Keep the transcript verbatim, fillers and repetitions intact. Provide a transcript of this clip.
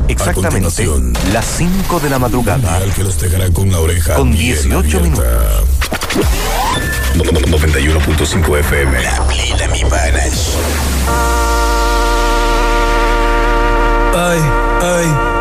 Exactamente las cinco de la madrugada. El que los dejará con la oreja con dieciocho minutos. noventa y uno punto cinco F M. La plena, mi panas.